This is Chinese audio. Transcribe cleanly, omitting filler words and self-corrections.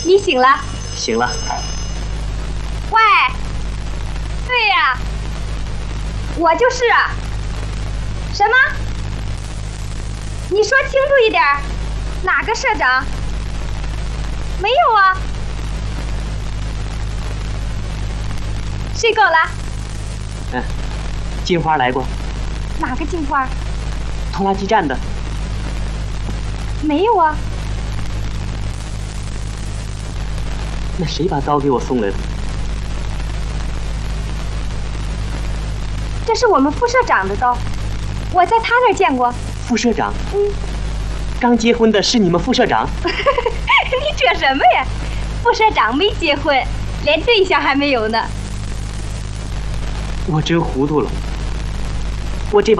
你醒了？ 醒了。 喂，对呀，我就是啊。什么？你说清楚一点，哪个社长？没有啊。睡够了？ 金花来过。 哪个金花？ 拖拉机站的。 没有啊。 那谁把刀给我送来的？ 这是我们副社长的刀，我在他那儿见过。 副社长？刚结婚的是你们副社长？ 你扯什么呀？副社长没结婚，连对象还没有呢。 我真糊涂了，我这把